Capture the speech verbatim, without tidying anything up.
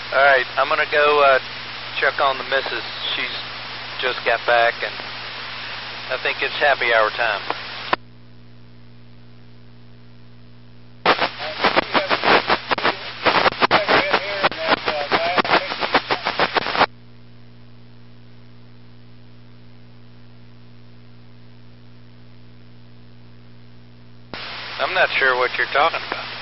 All right, I'm going to go uh, check on the missus. She's just got back, and I think it's happy hour time. I'm not sure what you're talking about.